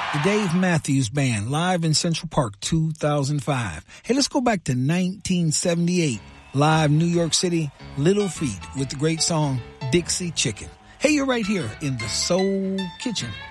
The Dave Matthews Band, live in Central Park, 2005. Hey, let's go back to 1978. Live New York City, Little Feat with the great song Dixie Chicken. Hey, you're right here in the Soul Kitchen.